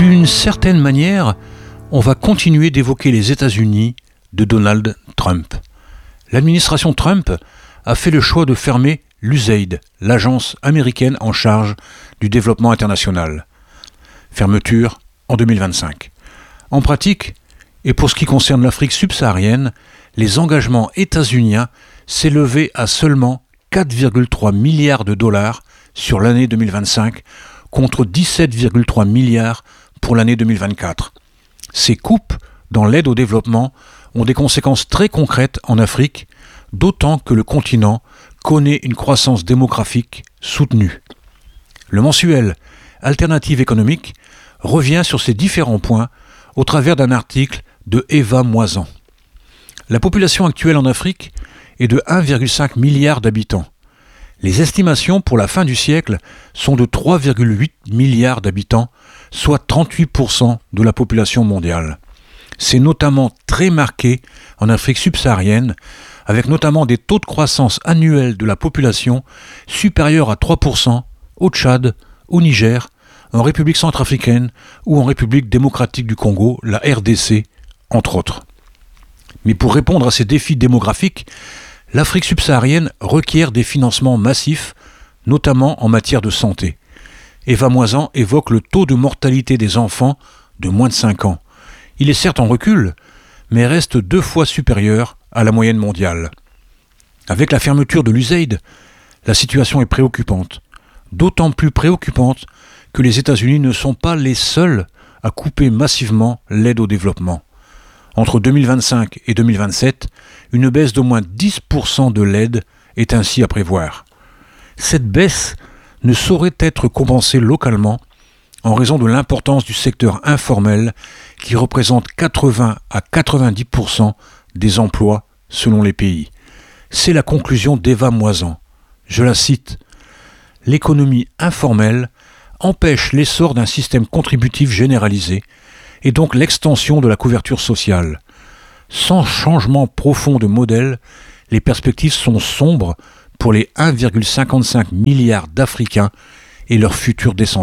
D'une certaine manière, on va continuer d'évoquer les États-Unis de Donald Trump. L'administration Trump a fait le choix de fermer l'USAID, l'agence américaine en charge du développement international. Fermeture en 2025. En pratique, et pour ce qui concerne l'Afrique subsaharienne, les engagements états-uniens s'élevaient à seulement 4,3 milliards de dollars sur l'année 2025 contre 17,3 milliards pour l'année 2024. Ces coupes dans l'aide au développement ont des conséquences très concrètes en Afrique, d'autant que le continent connaît une croissance démographique soutenue. Le mensuel Alternative économique revient sur ces différents points au travers d'un article de Eva Moisan. La population actuelle en Afrique est de 1,5 milliard d'habitants. Les estimations pour la fin du siècle sont de 3,8 milliards d'habitants, soit 38% de la population mondiale. C'est notamment très marqué en Afrique subsaharienne, avec notamment des taux de croissance annuels de la population supérieurs à 3% au Tchad, au Niger, en République centrafricaine ou en République démocratique du Congo, la RDC, entre autres. Mais pour répondre à ces défis démographiques, l'Afrique subsaharienne requiert des financements massifs, notamment en matière de santé. Eva Moisan évoque le taux de mortalité des enfants de moins de 5 ans. Il est certes en recul, mais reste 2 fois supérieur à la moyenne mondiale. Avec la fermeture de l'USAID, la situation est préoccupante. D'autant plus préoccupante que les États-Unis ne sont pas les seuls à couper massivement l'aide au développement. Entre 2025 et 2027, une baisse d'au moins 10% de l'aide est ainsi à prévoir. Cette baisse ne saurait être compensée localement en raison de l'importance du secteur informel qui représente 80 à 90% des emplois selon les pays. C'est la conclusion d'Eva Moisan. Je la cite. « L'économie informelle empêche l'essor d'un système contributif généralisé et donc l'extension de la couverture sociale. Sans changement profond de modèle, les perspectives sont sombres pour les 1,55 milliard d'Africains et leur future descendance. »